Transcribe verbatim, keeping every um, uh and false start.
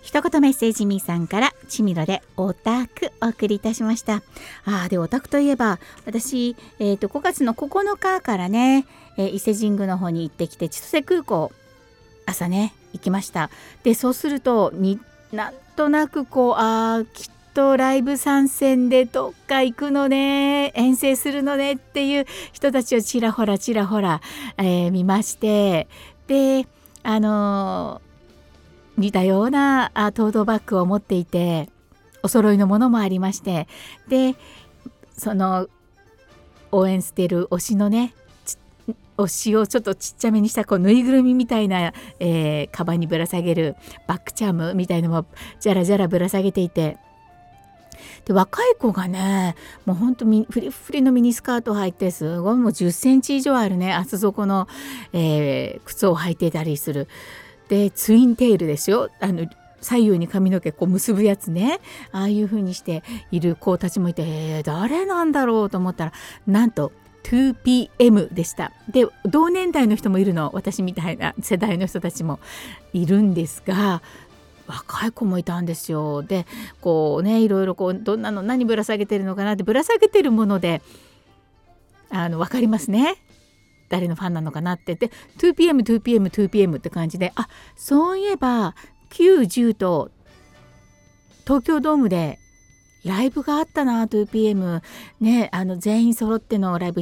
一言メッセージみーさんからちみろでオタクお送りいたしました。あーでオタクといえば私、えー、とごがつのここのかからね、えー伊勢神宮の方に行ってきて千歳空港朝ね行きました。でそうするとになんとなくこうあーきっとライブ参戦でどっか行くのね遠征するのねっていう人たちをちらほらちらほら、えー見まして、であのー似たようなあトートバッグを持っていてお揃いのものもありまして、でその応援してる推しのねち推しをちょっとちっちゃめにしたこうぬいぐるみみたいな、えー、カバンにぶら下げるバックチャームみたいのもじゃらじゃらぶら下げていて、で若い子がねもうほんとフリフリのミニスカートを履いてすごいもうじゅっセンチ以上あるね厚底の、えー靴を履いていたりする。でツインテールですよ、あの左右に髪の毛こう結ぶやつね、ああいう風にしている子たちもいて、えー、誰なんだろうと思ったらなんと ツーピーエム でした。で同年代の人もいるの、私みたいな世代の人たちもいるんですが若い子もいたんですよ。でこうねいろいろこうどんなの何ぶら下げてるのかなってぶら下げてるものであの分かりますね、誰のファンなのかなって。で ツーピーエム、ツーピーエム、ツーピーエム って感じで、あそういえばきゅう、じゅうと東京ドームでライブがあったな ツーピーエム ね、あの全員揃ってのライブ